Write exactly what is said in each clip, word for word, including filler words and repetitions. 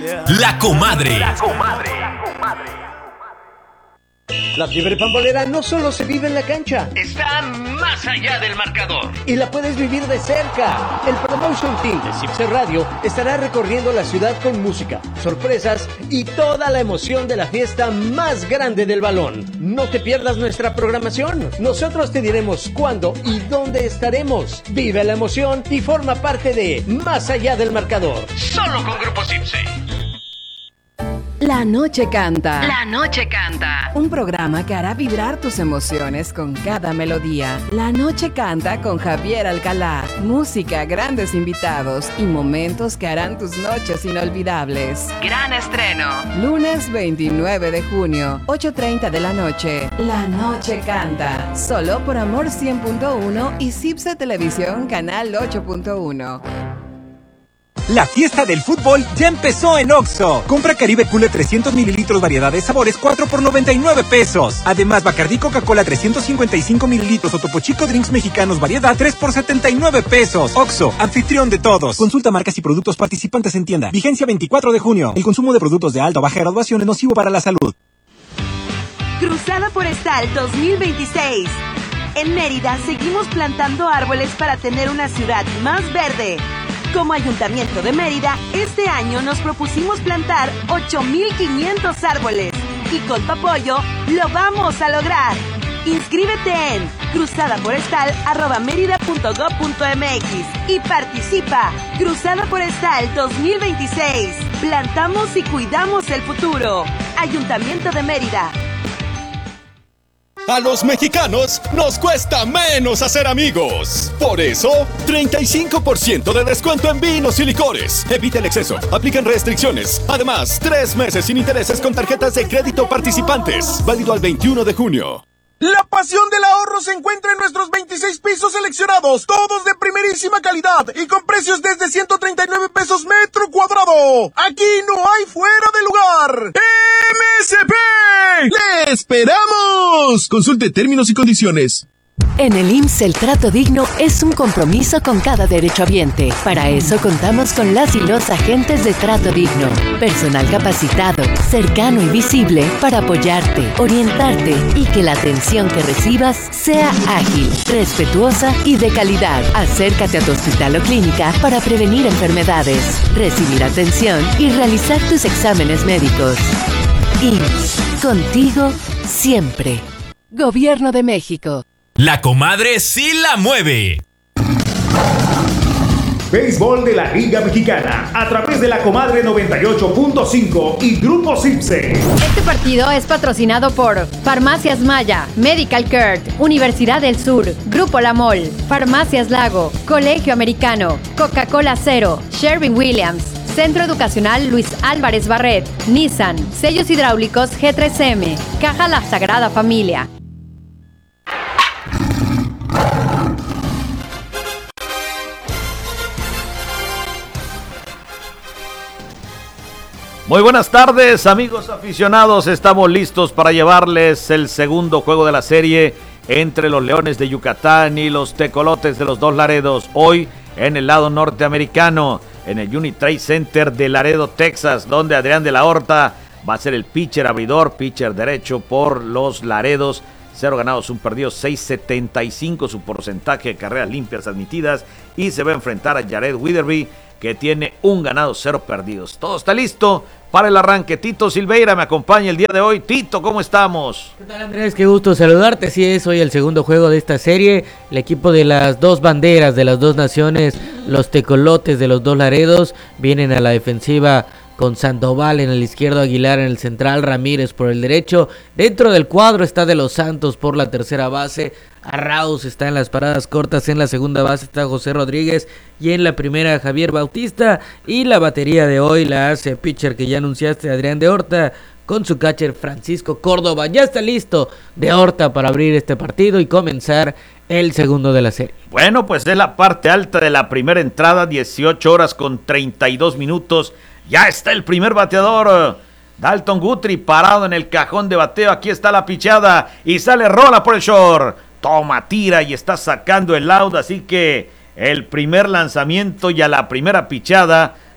La Comadre. La Comadre. La fiebre pambolera no solo se vive en la cancha, está más allá del marcador. Y la puedes vivir de cerca. El Promotion Team de Cipse Radio estará recorriendo la ciudad con música, sorpresas y toda la emoción de la fiesta más grande del balón. No te pierdas nuestra programación. Nosotros te diremos cuándo y dónde estaremos. Vive la emoción y forma parte de Más allá del marcador. Solo con Grupo Cipse. La Noche Canta. La Noche Canta. Un programa que hará vibrar tus emociones con cada melodía. La Noche Canta con Javier Alcalá. Música, grandes invitados y momentos que harán tus noches inolvidables. Gran estreno. Lunes veintinueve de junio, ocho treinta de la noche. La Noche Canta. Solo por Amor cien punto uno y Cipse Televisión Canal ocho punto uno. La fiesta del fútbol ya empezó en Oxxo. Compra Caribe Cooler trescientos mililitros, variedad de sabores, cuatro por noventa y nueve pesos. Además, Bacardí Coca-Cola trescientos cincuenta y cinco mililitros o Topo Chico Drinks Mexicanos, variedad, tres por setenta y nueve pesos. Oxxo, anfitrión de todos. Consulta marcas y productos participantes en tienda. Vigencia veinticuatro de junio. El consumo de productos de alta o baja graduación es nocivo para la salud. Cruzada Forestal dos mil veintiséis. En Mérida seguimos plantando árboles para tener una ciudad más verde. Como Ayuntamiento de Mérida, este año nos propusimos plantar ocho mil quinientos árboles y con tu apoyo lo vamos a lograr. Inscríbete en cruzadaforestal arroba mérida punto gob punto mx y participa. Cruzada Forestal dos mil veintiséis. Plantamos y cuidamos el futuro. Ayuntamiento de Mérida. A los mexicanos nos cuesta menos hacer amigos. Por eso, treinta y cinco por ciento de descuento en vinos y licores. Evita el exceso. Aplican restricciones. Además, tres meses sin intereses con tarjetas de crédito participantes. Válido al veintiuno de junio. La pasión del ahorro se encuentra en nuestros veintiséis pisos seleccionados, todos de primerísima calidad y con precios desde ciento treinta y nueve pesos metro cuadrado. Aquí no hay fuera de lugar. M S P. ¡Le esperamos! Consulte términos y condiciones. En el I M S S el trato digno es un compromiso con cada derechohabiente. Para eso contamos con las y los agentes de trato digno. Personal capacitado, cercano y visible para apoyarte, orientarte y que la atención que recibas sea ágil, respetuosa y de calidad. Acércate a tu hospital o clínica para prevenir enfermedades, recibir atención y realizar tus exámenes médicos. I M S S, contigo siempre. Gobierno de México. La Comadre sí la mueve. Béisbol de la Liga Mexicana a través de La Comadre noventa y ocho punto cinco y Grupo Cipse. Este partido es patrocinado por Farmacias Maya, Medical Care, Universidad del Sur, Grupo La Mol, Farmacias Lago, Colegio Americano, Coca-Cola Cero, Sherwin Williams, Centro Educacional Luis Álvarez Barret, Nissan, Sellos Hidráulicos G tres M, Caja La Sagrada Familia. Muy buenas tardes, amigos aficionados. Estamos listos para llevarles el segundo juego de la serie entre los Leones de Yucatán y los Tecolotes de los Dos Laredos. Hoy en el lado norteamericano, en el Unit Trade Center de Laredo, Texas, donde Adrián de la Horta va a ser el pitcher abridor, pitcher derecho por los Laredos. Cero ganados, un perdido, seis setenta y cinco su porcentaje de carreras limpias admitidas. Y se va a enfrentar a Jared Witherby, que tiene un ganado, cero perdidos. Todo está listo para el arranque. Tito Silveira me acompaña el día de hoy. Tito, ¿cómo estamos? ¿Qué tal, Andrés? Qué gusto saludarte. Sí, es hoy el segundo juego de esta serie. El equipo de las dos banderas de las dos naciones, los Tecolotes de los Dos Laredos, vienen a la defensiva con Sandoval en el izquierdo, Aguilar en el central, Ramírez por el derecho. Dentro del cuadro está De Los Santos por la tercera base, Arrauz está en las paradas cortas, en la segunda base está José Rodríguez y en la primera Javier Bautista. Y la batería de hoy la hace pitcher que ya anunciaste, Adrián de Horta, con su catcher Francisco Córdoba. Ya está listo de Horta para abrir este partido y comenzar el segundo de la serie. Bueno, pues es la parte alta de la primera entrada, dieciocho horas con treinta y dos minutos. Ya está el primer bateador, Dalton Guthrie, parado en el cajón de bateo. Aquí está la pichada y sale rola por el short. Toma, tira y está sacando el out. Así que el primer lanzamiento y a la primera pichada,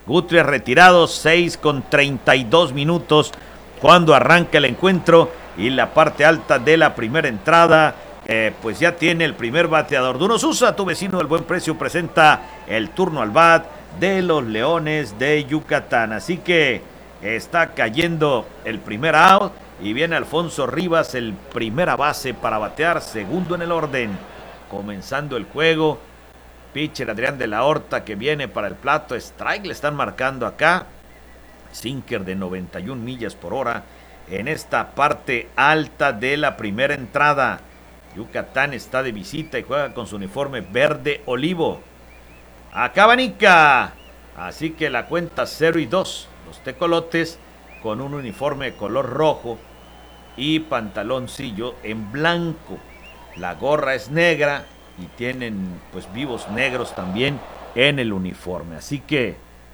Guthrie retirado, seis con treinta y dos minutos cuando arranca el encuentro. Y la parte alta de la primera entrada, eh, pues ya tiene el primer bateador. Duno Sousa, tu vecino del buen precio, presenta el turno al bat de los Leones de Yucatán. Así que está cayendo el primer out y viene Alfonso Rivas, el primera base para batear, segundo en el orden. Comenzando el juego, pitcher Adrián de la Horta que viene para el plato, strike le están marcando acá, sinker de noventa y una millas por hora en esta parte alta de la primera entrada. Yucatán está de visita y juega con su uniforme verde olivo. Acá Nica, así que la cuenta cero y dos, los tecolotes con un uniforme de color rojo y pantaloncillo en blanco. La gorra es negra y tienen pues vivos negros también en el uniforme. Así que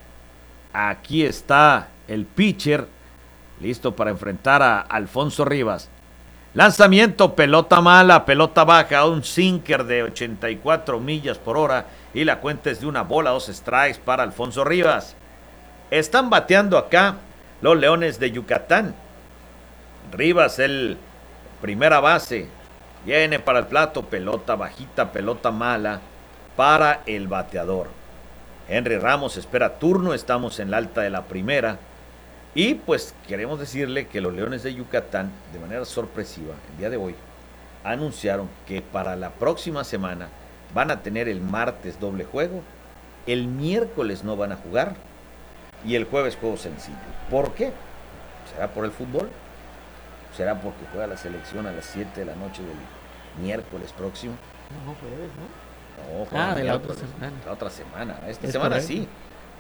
aquí está el pitcher listo para enfrentar a Alfonso Rivas. Lanzamiento, pelota mala, pelota baja, un sinker de ochenta y cuatro millas por hora y la cuenta es de una bola, dos strikes para Alfonso Rivas. Están bateando acá los Leones de Yucatán. Rivas, el primera base, viene para el plato, pelota bajita, pelota mala para el bateador. Henry Ramos espera turno, estamos en la alta de la primera. Y pues queremos decirle que los Leones de Yucatán, de manera sorpresiva, el día de hoy, anunciaron que para la próxima semana van a tener el martes doble juego, el miércoles no van a jugar y el jueves juego sencillo. ¿Por qué? ¿Será por el fútbol? ¿Será porque juega la selección a las siete de la noche del miércoles próximo? No, jueves, ¿no? No, juega ah, de la otra miércoles, semana. La otra semana. Esta Es semana correcto. sí.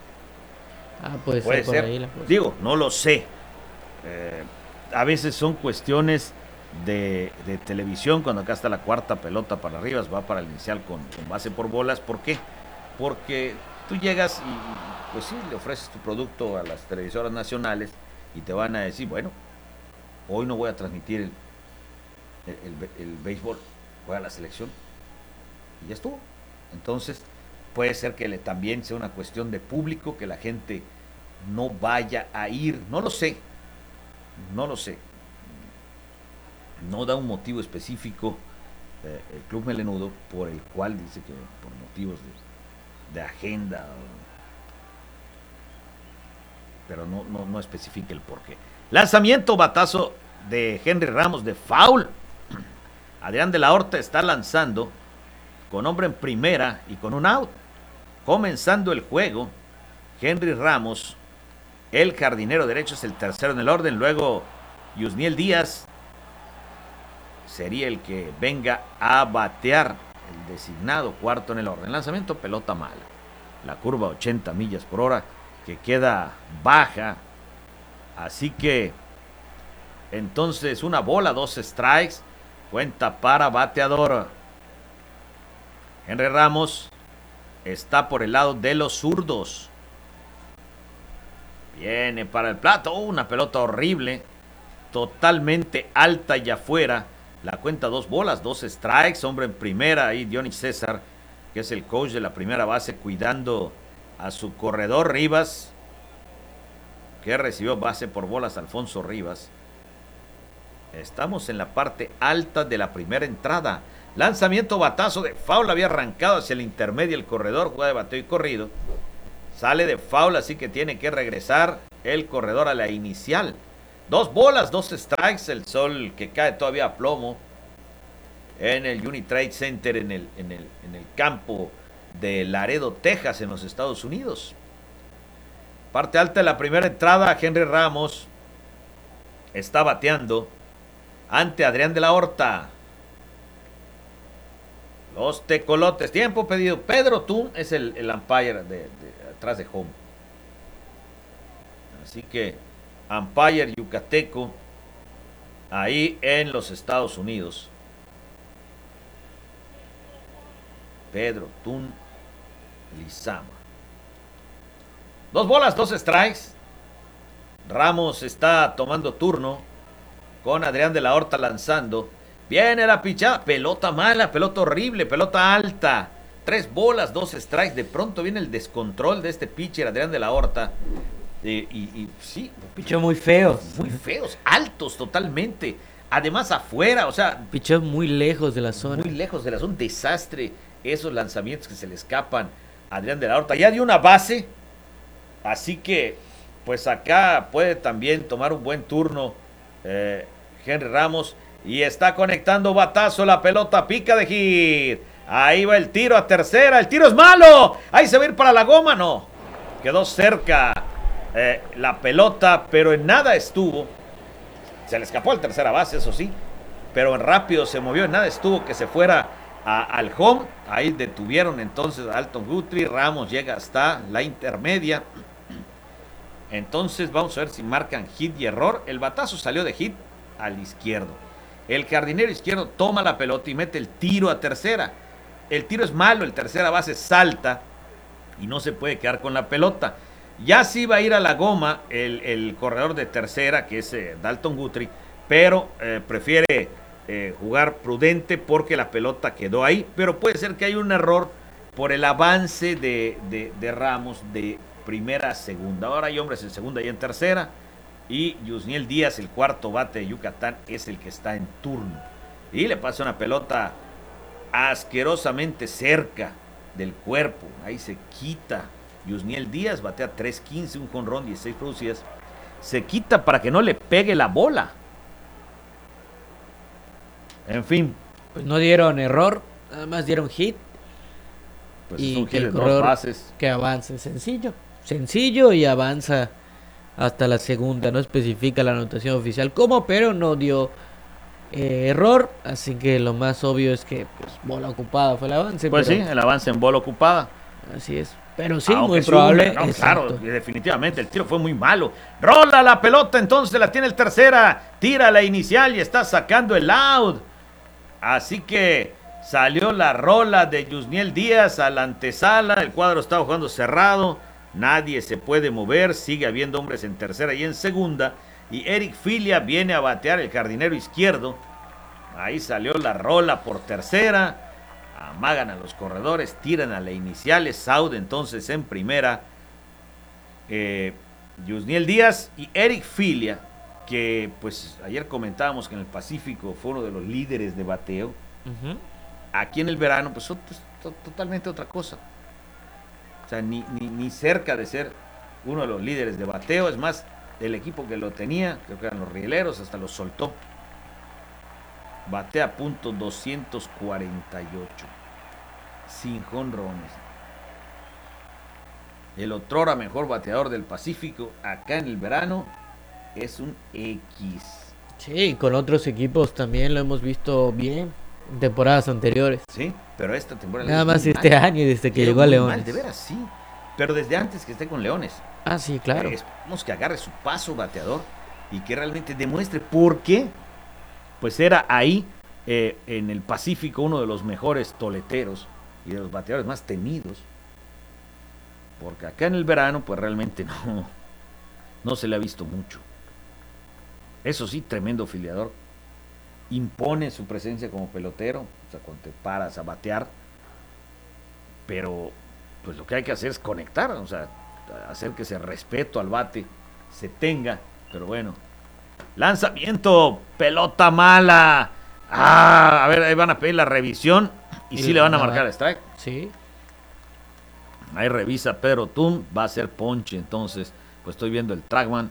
Ah, puede, Puede ser, por ser. ahí la cosa. Digo, no lo sé. Eh, a veces son cuestiones de, de televisión. Cuando acá está la cuarta pelota para arriba, va para el inicial con, con base por bolas. ¿Por qué? Porque tú llegas y pues sí, le ofreces tu producto a las televisoras nacionales y te van a decir, bueno, hoy no voy a transmitir el, el, el, el béisbol, voy a la selección y ya estuvo. Entonces puede ser que le, también sea una cuestión de público, que la gente no vaya a ir, no lo sé, no lo sé. No da un motivo específico eh, el Club Melenudo por el cual dice que por motivos de, de agenda, pero no, no, no especifica el porqué. Lanzamiento, batazo de Henry Ramos de foul. Adrián de la Horta está lanzando con hombre en primera y con un out. Comenzando el juego, Henry Ramos, el jardinero derecho, es el tercero en el orden. Luego Yusniel Díaz sería el que venga a batear, el designado cuarto en el orden. Lanzamiento, pelota mala. La curva ochenta millas por hora que queda baja. Así que entonces una bola, dos strikes. Cuenta para bateador. Henry Ramos está por el lado de los zurdos. Viene para el plato. Oh, una pelota horrible. Totalmente alta y afuera. La cuenta dos bolas, dos strikes. Hombre en primera. Ahí Dionis César, que es el coach de la primera base, cuidando a su corredor Rivas, que recibió base por bolas. Alfonso Rivas. Estamos en la parte alta de la primera entrada. Lanzamiento, batazo de foul, había arrancado hacia el intermedio el corredor, jugada de bateo y corrido. Sale de foul, así que tiene que regresar el corredor a la inicial. Dos bolas, dos strikes, el sol que cae todavía a plomo en el Unitrade Center, en el, en el, en el campo de Laredo, Texas, en los Estados Unidos. Parte alta de la primera entrada, Henry Ramos está bateando ante Adrián de la Horta. Los tecolotes, tiempo pedido. Pedro Tun es el, el umpire de, de, atrás de home. Así que umpire yucateco ahí en los Estados Unidos. Pedro Tun Lizama. Dos bolas, dos strikes. Ramos está tomando turno con Adrián de la Horta lanzando. Viene la pichada, pelota mala, pelota horrible, pelota alta. tres bolas, dos strikes. De pronto viene el descontrol de este pitcher, Adrián de la Horta. Eh, y, y sí. Pichó muy feos. Muy feos, altos totalmente. Además afuera, o sea. Pichó muy lejos de la zona. Muy lejos de la zona. Un desastre esos lanzamientos que se le escapan a Adrián de la Horta. Ya dio una base. Así que, pues acá puede también tomar un buen turno eh, Henry Ramos. Y está conectando batazo, la pelota pica de hit. Ahí va el tiro a tercera. El tiro es malo. Ahí se va a ir para la goma. No. Quedó cerca eh, la pelota, pero en nada estuvo. Se le escapó al tercera base, eso sí. Pero en rápido se movió. En nada estuvo que se fuera a, al home. Ahí detuvieron entonces a Dalton Guthrie. Ramos llega hasta la intermedia. Entonces vamos a ver si marcan hit y error. El batazo salió de hit al izquierdo. El jardinero izquierdo toma la pelota y mete el tiro a tercera. El tiro es malo, el tercera base salta y no se puede quedar con la pelota. Ya sí va a ir a la goma el, el corredor de tercera, que es eh, Dalton Guthrie, pero eh, prefiere eh, jugar prudente porque la pelota quedó ahí. Pero puede ser que haya un error por el avance de, de, de Ramos de primera a segunda. Ahora hay hombres en segunda y en tercera. Y Yusniel Díaz, el cuarto bate de Yucatán, es el que está en turno. Y le pasa una pelota asquerosamente cerca del cuerpo. Ahí se quita. Yusniel Díaz batea tres quince, un jonrón, dieciséis producidas. Se quita para que no le pegue la bola. En fin. Pues no dieron error, nada más dieron hit. Pues y son que el dos corredor bases. Que avance sencillo. Sencillo y avanza hasta la segunda. No especifica la anotación oficial cómo, pero no dio eh, error. Así que lo más obvio es que pues, bola ocupada fue el avance. Pues pero... sí, el avance en bola ocupada. Así es. Pero sí, Aunque muy es probable. Una, no, claro, definitivamente el tiro fue muy malo. Rola la pelota, entonces la tiene el tercera. Tira la inicial y está sacando el out. Así que salió la rola de Yusniel Díaz a la antesala. El cuadro estaba jugando cerrado. Nadie se puede mover. Sigue habiendo hombres en tercera y en segunda. Y Eric Filia viene a batear, el jardinero izquierdo. Ahí salió la rola por tercera. Amagan a los corredores, tiran a la inicial. Es out entonces en primera. Eh, Yusniel Díaz y Eric Filia, que pues ayer comentábamos que en el Pacífico fue uno de los líderes de bateo. Uh-huh. Aquí en el verano, pues, pues to- totalmente otra cosa. O sea, ni, ni, ni cerca de ser uno de los líderes de bateo. Es más, el equipo que lo tenía, creo que eran los Rieleros, hasta lo soltó. Batea punto doscientos cuarenta y ocho. Sin jonrones. El otrora mejor bateador del Pacífico, acá en el verano, es un X. Sí, con otros equipos también lo hemos visto bien en temporadas anteriores. Sí, pero esta temporada... Nada más este mal. año y desde que llegó a Leones. Mal, de veras, sí. Pero desde antes que esté con Leones. Ah, sí, claro. Eh, esperamos que agarre su paso bateador y que realmente demuestre por qué. Pues era ahí, eh, en el Pacífico, uno de los mejores toleteros y de los bateadores más temidos. Porque acá en el verano, pues realmente no, no se le ha visto mucho. Eso sí, tremendo filiador. Impone su presencia como pelotero, o sea, cuando te paras a batear. Pero, pues lo que hay que hacer es conectar, o sea, hacer que ese respeto al bate se tenga. Pero bueno, lanzamiento, pelota mala. Ah, a ver, ahí van a pedir la revisión y, y sí le van a marcar el strike. Sí. Ahí revisa Pedro Tum, va a ser ponche, entonces, pues estoy viendo el trackman.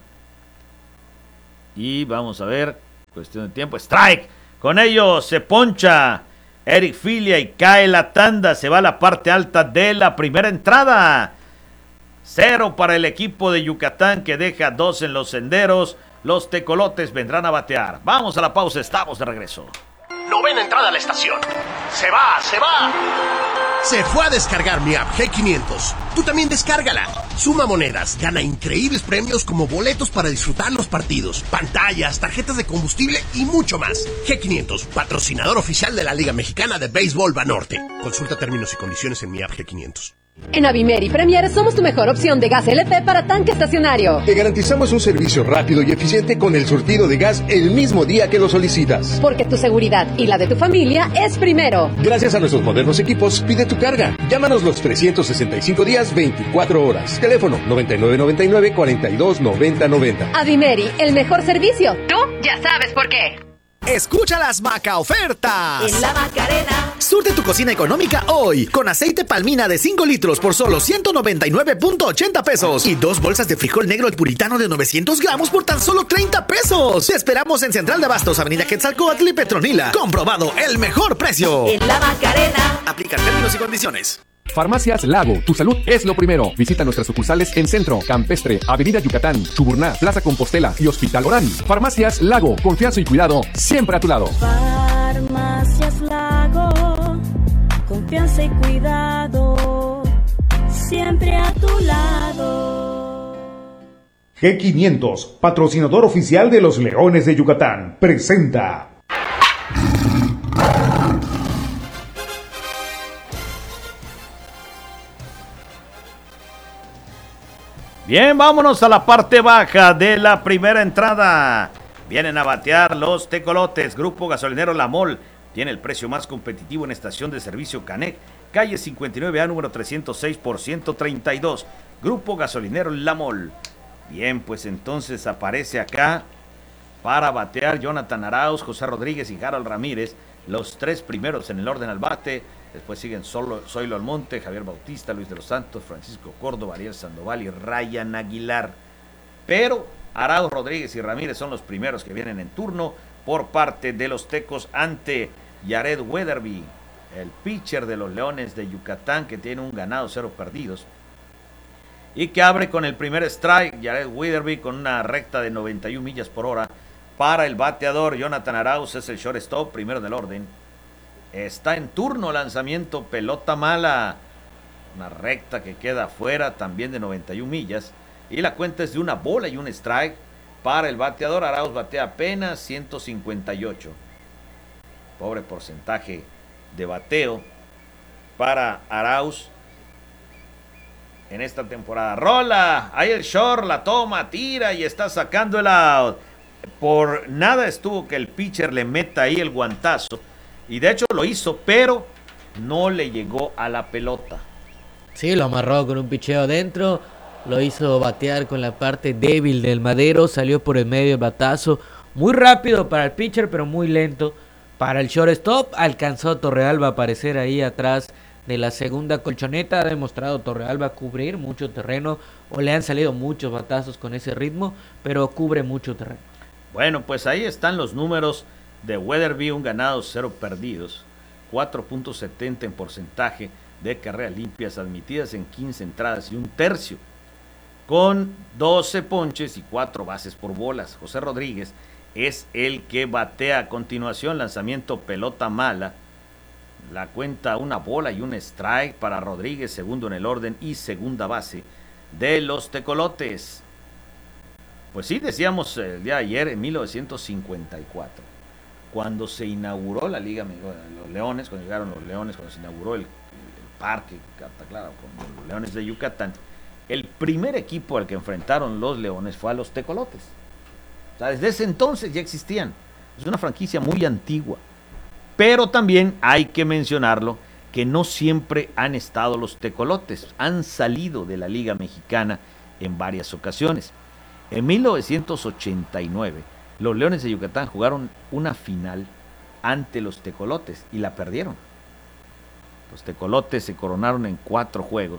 Y vamos a ver, cuestión de tiempo, strike. Con ello se poncha Eric Filia y cae la tanda, se va a la parte alta de la primera entrada. Cero para el equipo de Yucatán, que deja dos en los senderos. Los tecolotes vendrán a batear. Vamos a la pausa, estamos de regreso. Novena entrada a la estación. Se va, se va. Se fue a descargar mi app G quinientos. Tú también descárgala. Suma monedas, gana increíbles premios como boletos para disfrutar los partidos, pantallas, tarjetas de combustible y mucho más. G quinientos, patrocinador oficial de la Liga Mexicana de Béisbol Banorte. Consulta términos y condiciones en mi app G quinientos. En Avimeri Premier somos tu mejor opción de gas L P para tanque estacionario. Te garantizamos un servicio rápido y eficiente con el surtido de gas el mismo día que lo solicitas. Porque tu seguridad y la de tu familia es primero. Gracias a nuestros modernos equipos, pide tu carga. Llámanos los trescientos sesenta y cinco días, veinticuatro horas. Teléfono noventa y nueve noventa y nueve, cuarenta y dos noventa noventa. Avimeri, el mejor servicio. Tú ya sabes por qué. Escucha las Maca ofertas. En la Macarena. Surte tu cocina económica hoy con aceite palmina de cinco litros por solo ciento noventa y nueve punto ochenta pesos y dos bolsas de frijol negro el puritano de novecientos gramos por tan solo treinta pesos. Te esperamos en Central de Abastos, Avenida Quetzalcóatl y Petronila. Comprobado el mejor precio. En la Macarena. Aplican términos y condiciones. Farmacias Lago, tu salud es lo primero. Visita nuestras sucursales en Centro, Campestre, Avenida Yucatán, Chuburná, Plaza Compostela y Hospital Orán. Farmacias Lago, confianza y cuidado siempre a tu lado. Farmacias Lago, confianza y cuidado siempre a tu lado. G quinientos, patrocinador oficial de los Leones de Yucatán, presenta. Bien, vámonos a la parte baja de la primera entrada. Vienen a batear los tecolotes. Grupo Gasolinero La Mol tiene el precio más competitivo en estación de servicio Canec, calle cincuenta y nueve A, número trescientos seis por ciento treinta y dos. Grupo Gasolinero La Mol. Bien, pues entonces aparece acá para batear Jonathan Arauz, José Rodríguez y Harold Ramírez, los tres primeros en el orden al bate. Después siguen Solo, Zoilo Almonte, Javier Bautista, Luis de los Santos, Francisco Córdoba, Ariel Sandoval y Ryan Aguilar. Pero Arauz, Rodríguez y Ramírez son los primeros que vienen en turno por parte de los Tecos ante Jared Weatherby, el pitcher de los Leones de Yucatán, que tiene un ganado, cero perdidos. Y que abre con el primer strike, Jared Weatherby, con una recta de noventa y una millas por hora. Para el bateador, Jonathan Arauz es el shortstop, primero del orden. Está en turno, lanzamiento, pelota mala. Una recta que queda afuera, también de noventa y una millas. Y la cuenta es de una bola y un strike para el bateador. Arauz batea apenas ciento cincuenta y ocho. Pobre porcentaje de bateo para Arauz en esta temporada. Rola, ahí el short, la toma, tira y está sacando el out. Por nada estuvo que el pitcher le meta ahí el guantazo. Y de hecho lo hizo, pero no le llegó a la pelota. Sí, lo amarró con un picheo adentro. Lo hizo batear con la parte débil del madero. Salió por el medio el batazo. Muy rápido para el pitcher, pero muy lento para el shortstop. Alcanzó Torrealba a aparecer ahí atrás de la segunda colchoneta. Ha demostrado Torrealba cubrir mucho terreno. O le han salido muchos batazos con ese ritmo, pero cubre mucho terreno. Bueno, pues ahí están los números de Weatherby, un ganado, cero perdidos, cuatro punto setenta en porcentaje de carreras limpias admitidas en quince entradas y un tercio, con doce ponches y cuatro bases por bolas. José Rodríguez es el que batea a continuación, lanzamiento, pelota mala. La cuenta una bola y un strike para Rodríguez, segundo en el orden y segunda base de los Tecolotes. Pues sí, decíamos el día de ayer, en mil novecientos cincuenta y cuatro. Cuando se inauguró la Liga, los Leones, cuando llegaron los Leones, cuando se inauguró el, el parque, claro, con los Leones de Yucatán, el primer equipo al que enfrentaron los Leones fue a los Tecolotes. O sea, desde ese entonces ya existían. Es una franquicia muy antigua. Pero también hay que mencionarlo, que no siempre han estado los Tecolotes. Han salido de la Liga Mexicana en varias ocasiones. En mil novecientos ochenta y nueve, los Leones de Yucatán jugaron una final ante los Tecolotes y la perdieron. Los Tecolotes se coronaron en cuatro juegos.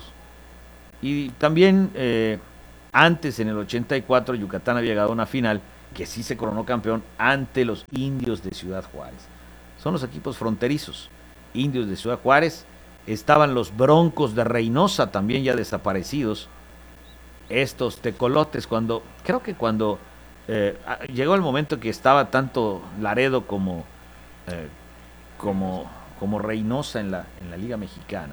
Y también eh, antes, en el ochenta y cuatro, Yucatán había llegado a una final que sí se coronó campeón ante los Indios de Ciudad Juárez. Son los equipos fronterizos. Indios de Ciudad Juárez, estaban los Broncos de Reynosa, también ya desaparecidos. Estos Tecolotes, cuando, creo que cuando eh, llegó el momento que estaba tanto Laredo como, eh, como, como Reynosa en la, en la Liga Mexicana.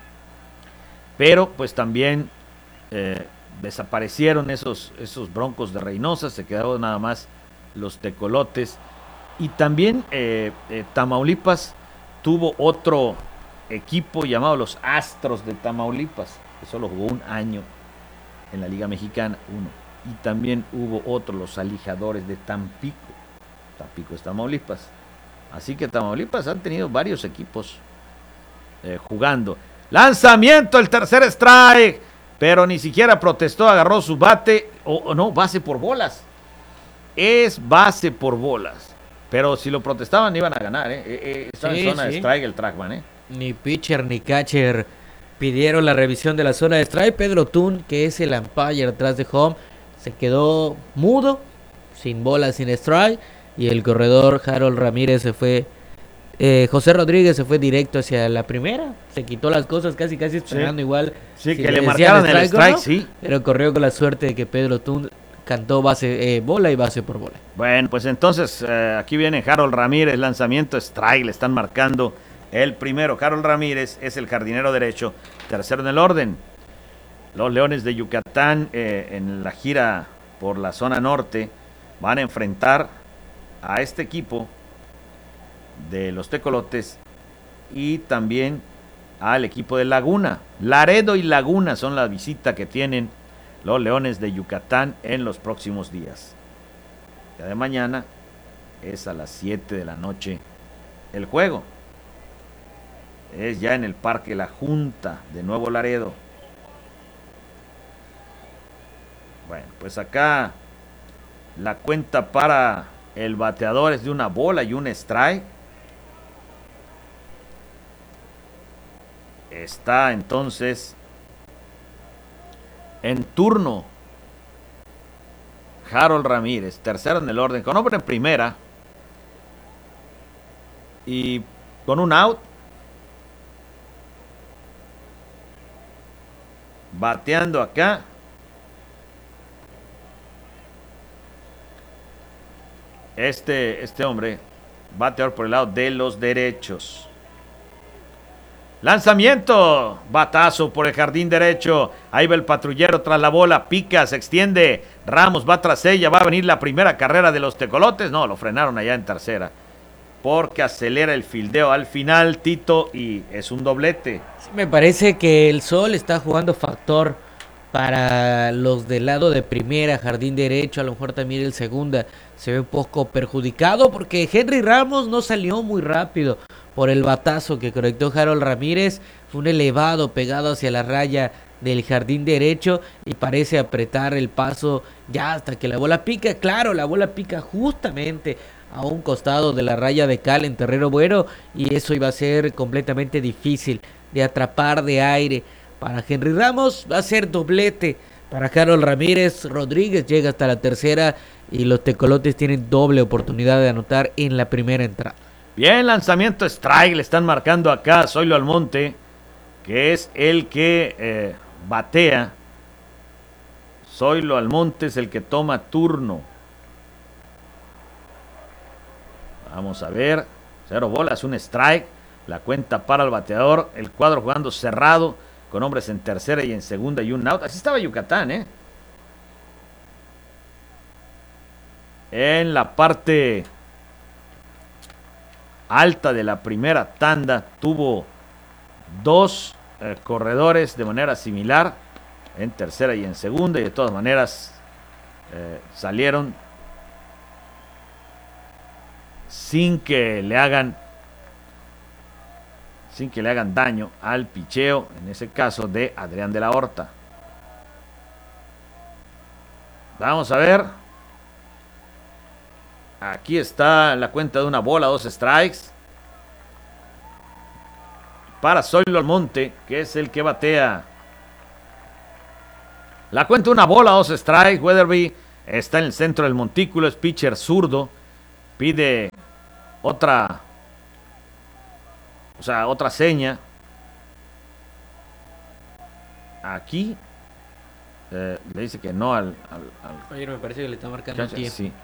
Pero pues también eh, desaparecieron esos, esos Broncos de Reynosa, se quedaron nada más los Tecolotes. Y también eh, eh, Tamaulipas tuvo otro, equipo llamado los Astros de Tamaulipas, que solo jugó un año en la Liga Mexicana, uno. Y también hubo otro, los Alijadores de Tampico. Tampico es Tamaulipas. Así que Tamaulipas han tenido varios equipos eh, jugando. Lanzamiento, el tercer strike, pero ni siquiera protestó, agarró su bate, o, o no, base por bolas. Es base por bolas. Pero si lo protestaban iban a ganar, ¿eh? eh está sí, en zona sí. de strike el trackman, ¿eh? Ni pitcher ni catcher pidieron la revisión de la zona de strike. Pedro Tun, que es el umpire atrás de home, se quedó mudo, sin bola, sin strike. Y el corredor Harold Ramírez se fue, eh, José Rodríguez se fue directo hacia la primera. Se quitó las cosas casi, casi esperando sí. igual. Sí, si que le, le marcaron el strike, ¿no? sí. Pero corrió con la suerte de que Pedro Tun cantó base, eh, bola y base por bola. Bueno, pues entonces eh, aquí viene Harold Ramírez, lanzamiento strike, le están marcando el primero. Harold Ramírez es el jardinero derecho, tercero en el orden. Los Leones de Yucatán eh, en la gira por la zona norte van a enfrentar a este equipo de los Tecolotes y también al equipo de Laguna. Laredo y Laguna son la visita que tienen los Leones de Yucatán en los próximos días. El día de mañana es a las siete de la noche el juego. Es ya en el Parque La Junta de Nuevo Laredo. Bueno, pues acá la cuenta para el bateador es de una bola y un strike. Está entonces en turno Harold Ramírez, tercero en el orden, con hombre en primera y con un out. Bateando acá Este, este hombre, bateador por el lado de los derechos. Lanzamiento, batazo por el jardín derecho. Ahí va el patrullero tras la bola, pica, se extiende. Ramos va tras ella, va a venir la primera carrera de los Tecolotes. No, lo frenaron allá en tercera, porque acelera el fildeo al final, Tito, y es un doblete. Sí, me parece que el sol está jugando factor para los del lado de primera, jardín derecho, a lo mejor también el segunda se ve un poco perjudicado porque Henry Ramos no salió muy rápido por el batazo que conectó Harold Ramírez. Fue un elevado pegado hacia la raya del jardín derecho y parece apretar el paso ya hasta que la bola pica. Claro, la bola pica justamente a un costado de la raya de cal en terreno bueno y eso iba a ser completamente difícil de atrapar de aire. Para Henry Ramos va a ser doblete. Para Harold Ramírez, Rodríguez llega hasta la tercera y los Tecolotes tienen doble oportunidad de anotar en la primera entrada. Bien, lanzamiento strike, le están marcando acá a Zoilo Almonte, que es el que eh, batea. Zoilo Almonte es el que toma turno. Vamos a ver, cero bolas, un strike, la cuenta para el bateador, el cuadro jugando cerrado, con hombres en tercera y en segunda y un out. Así estaba Yucatán, ¿eh? En la parte alta de la primera tanda tuvo dos eh, corredores de manera similar en tercera y en segunda, y de todas maneras eh, salieron sin que le hagan sin que le hagan daño al picheo, en ese caso de Adrián de la Horta. Vamos a ver. Aquí está la cuenta de una bola, dos strikes. Para Zoilo Almonte, que es el que batea. La cuenta de una bola, dos strikes. Weatherby está en el centro del montículo, es pitcher zurdo. Pide otra... O sea, otra seña. Aquí eh, le dice que no al... al, al Oye, me parece que le está marcando el tiempo. Sí.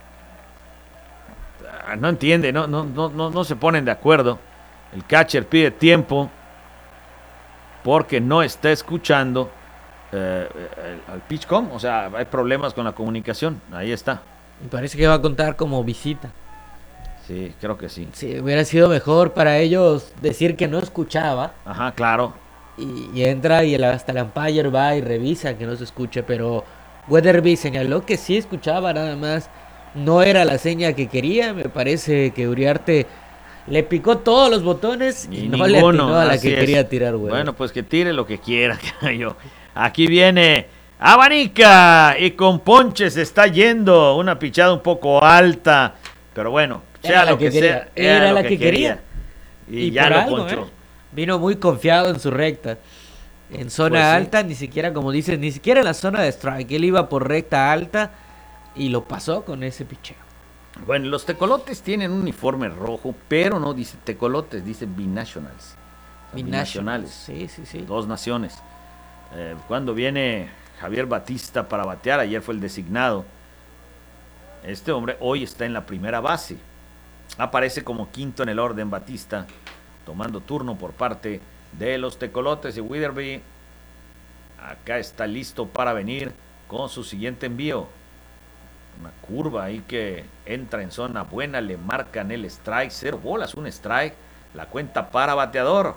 No entiende, no, no, no, no, no se ponen de acuerdo. El catcher pide tiempo porque no está escuchando eh, el, al pitchcom. O sea, hay problemas con la comunicación. Ahí está. Me parece que va a contar como visita. Sí, creo que sí. Sí, hubiera sido mejor para ellos decir que no escuchaba. Ajá, claro. Y, y entra y el, hasta el umpire va y revisa que no se escuche, pero Weatherby señaló que sí escuchaba, nada más no era la seña que quería. Me parece que Uriarte le picó todos los botones y, y no ninguno, le atinó a la que es. quería tirar, güey. Bueno, pues que tire lo que quiera. yo. Aquí viene Abanica y con ponche se está yendo. Una pichada un poco alta, pero bueno, sea lo que, que sea. Era, era la que, que quería. quería. Y, y ya lo algo, ponchó. ¿eh? Vino muy confiado en su recta. En zona pues alta, sí. Ni siquiera, como dices, ni siquiera en la zona de strike. Él iba por recta alta y lo pasó con ese picheo. Bueno, los tecolotes tienen un uniforme rojo, pero no dice tecolotes, dice binationals. Binacionales. Sí, sí, sí. Dos naciones. Eh, cuando viene Javier Batista para batear, ayer fue el designado. Este hombre hoy está en la primera base. Aparece como quinto en el orden Batista, tomando turno por parte de los tecolotes. Y Weatherby acá está listo para venir con su siguiente envío. Una curva ahí que entra en zona buena, le marcan el strike, cero bolas, un strike, la cuenta para bateador.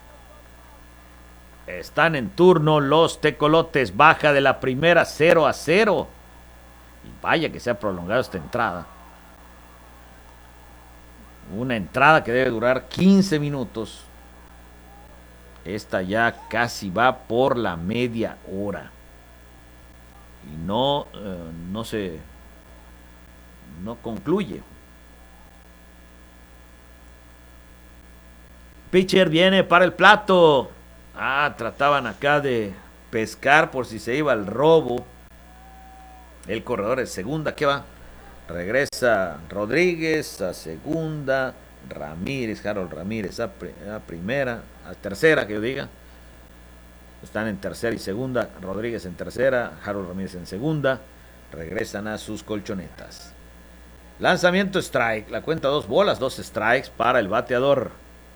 Están en turno los tecolotes, baja de la primera cero a cero. Y vaya que se ha prolongado esta entrada. Una entrada que debe durar quince minutos. Esta ya casi va por la media hora. Y no, eh, no se... no concluye. Pitcher viene para el plato. Ah, trataban acá de pescar por si se iba al robo. El corredor es segunda, ¿qué va? Regresa Rodríguez a segunda, Ramírez, Harold Ramírez a, pr a primera, a tercera, que yo diga. Están en tercera y segunda, Rodríguez en tercera, Harold Ramírez en segunda. Regresan a sus colchonetas. Lanzamiento strike, la cuenta dos bolas, dos strikes para el bateador.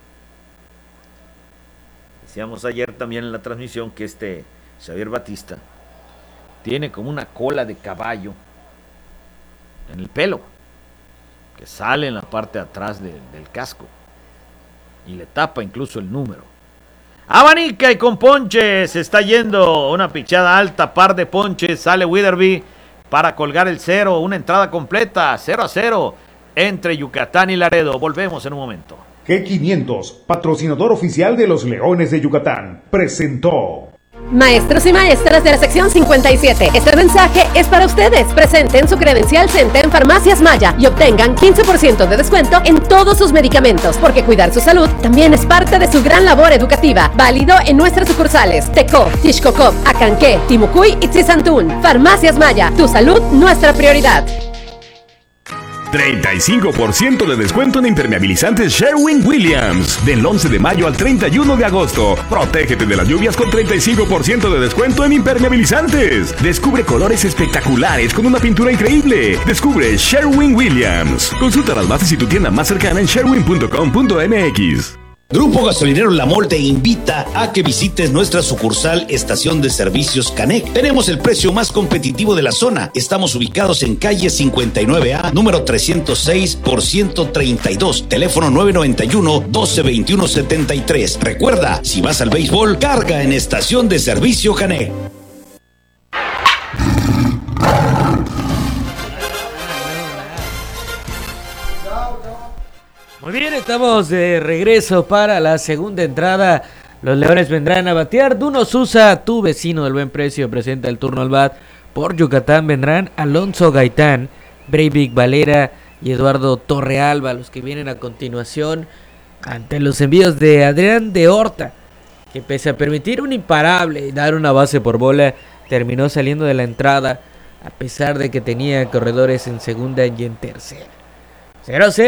Decíamos ayer también en la transmisión que este Xavier Batista tiene como una cola de caballo en el pelo, que sale en la parte de atrás de, del casco y le tapa incluso el número. Abanica y con ponche se está yendo, una pichada alta, par de ponches, sale Weatherby para colgar el cero, una entrada completa, cero a cero entre Yucatán y Laredo. Volvemos en un momento. G quinientos, patrocinador oficial de los Leones de Yucatán, presentó. Maestros y maestras de la sección cincuenta y siete, este mensaje es para ustedes. Presenten su credencial CENTE en Farmacias Maya y obtengan quince por ciento de descuento en todos sus medicamentos, porque cuidar su salud también es parte de su gran labor educativa. Válido en nuestras sucursales Tecó, Tixcocop, Acanqué, Timucuy y Tzizantún. Farmacias Maya, tu salud, nuestra prioridad. treinta y cinco por ciento de descuento en impermeabilizantes Sherwin-Williams. Del once de mayo al treinta y uno de agosto. Protégete de las lluvias con treinta y cinco por ciento de descuento en impermeabilizantes. Descubre colores espectaculares con una pintura increíble. Descubre Sherwin-Williams. Consulta las bases y tu tienda más cercana en sherwin punto com punto m x. Grupo Gasolinero La Mol te invita a que visites nuestra sucursal Estación de Servicios Canec. Tenemos el precio más competitivo de la zona. Estamos ubicados en calle cincuenta y nueve A, número trescientos seis por ciento treinta y dos, teléfono nueve noventa y uno, doce veintiuno setenta y tres. Recuerda, si vas al béisbol, carga en Estación de Servicio Canec. Muy bien, estamos de regreso para la segunda entrada. Los Leones vendrán a batear. Duno Sousa, tu vecino del buen precio, presenta el turno al bat. Por Yucatán vendrán Alonso Gaitán, Breivik Valera y Eduardo Torrealba, los que vienen a continuación ante los envíos de Adrián de Horta, que pese a permitir un imparable y dar una base por bola, terminó saliendo de la entrada a pesar de que tenía corredores en segunda y en tercera. cero a cero.